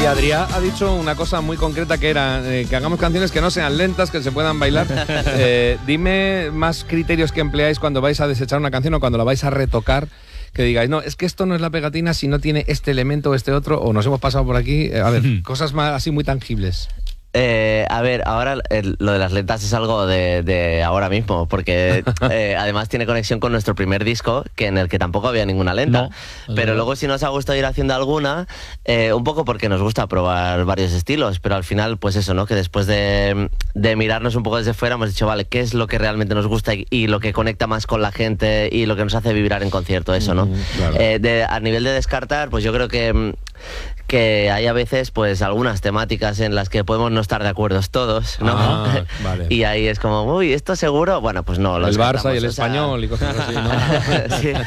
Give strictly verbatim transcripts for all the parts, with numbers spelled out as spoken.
Y Adrià ha dicho una cosa muy concreta que era eh, que hagamos canciones que no sean lentas, que se puedan bailar. Eh, dime más criterios que empleáis cuando vais a desechar una canción o cuando la vais a retocar, que digáis, no, es que esto no es la pegatina si no tiene este elemento o este otro, o nos hemos pasado por aquí. Eh, a ver, cosas más así muy tangibles. Eh, a ver, ahora el, lo de las letras es algo de, de ahora mismo, porque eh, además tiene conexión con nuestro primer disco, que en el que tampoco había ninguna lenta. No, pero no. Luego sí nos ha gustado ir haciendo alguna, eh, un poco porque nos gusta probar varios estilos, pero al final, pues eso, ¿no? Que después de, de mirarnos un poco desde fuera hemos dicho, vale, ¿qué es lo que realmente nos gusta y, y lo que conecta más con la gente y lo que nos hace vibrar en concierto? Eso, ¿no? Mm, claro. eh, de, a nivel de descartar, pues yo creo que... que hay a veces pues algunas temáticas en las que podemos no estar de acuerdo todos, ¿no? Ah, vale. Y ahí es como, uy, ¿esto seguro? Bueno, pues no. El Barça y el Español y cosas así, ¿no? Sí.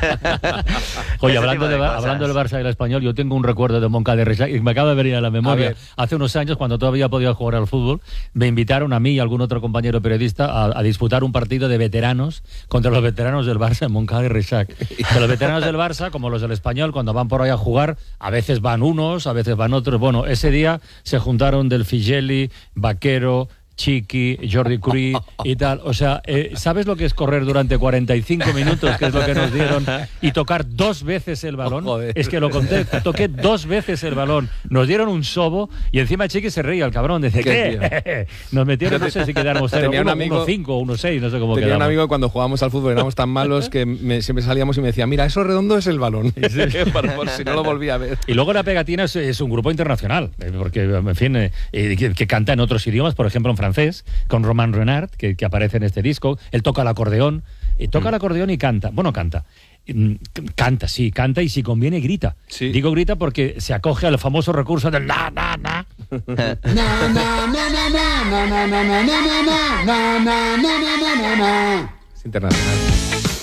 Oye, hablando, de, de hablando del Barça y el Español, yo tengo un recuerdo de Montcada de Reixac y me acaba de venir a la memoria. A Hace unos años, cuando todavía podía jugar al fútbol, me invitaron a mí y a algún otro compañero periodista a, a disputar un partido de veteranos contra los veteranos del Barça en Montcada de Reixac. Que los veteranos del Barça, como los del Español, cuando van por ahí a jugar, a veces van unos, a veces van otros. Bueno, ese día se juntaron Del Figelli, Vaquero, Chiqui, Jordi Curí y tal. O sea, eh, ¿sabes lo que es correr durante cuarenta y cinco minutos, que es lo que nos dieron, y tocar dos veces el balón? Oh, es que lo conté, toqué dos veces el balón. Nos dieron un sobo y encima Chiqui se reía, el cabrón. Dice, ¿qué? ¿Qué? Nos metieron, no sé si quedáramos uno cinco o uno seis, no sé cómo tenía quedamos. Un amigo que cuando jugábamos al fútbol éramos tan malos que me, siempre salíamos y me decía, mira, eso redondo es el balón. Sí. por, por si no lo volví a ver. Y luego La Pegatina es, es un grupo internacional, porque, en fin, eh, que, que canta en otros idiomas, por ejemplo en francés, con Romain Renard, que, que aparece en este disco. Él toca el acordeón, y toca mm. el acordeón y canta. Bueno, canta. Canta, sí, canta y si conviene grita. Sí. Digo grita porque se acoge al famoso recurso del na, na, na. Es internacional.